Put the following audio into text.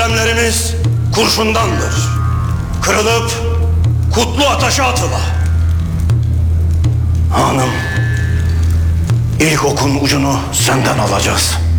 kalemlerimiz kurşundandır. Kırılıp kutlu ateşe atıla. Hanım, ilk okun ucunu senden alacağız.